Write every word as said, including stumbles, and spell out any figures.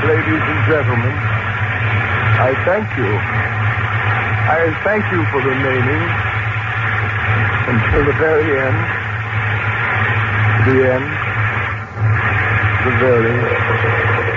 ladies and gentlemen, I thank you. I thank you for remaining until the very end. The end. The very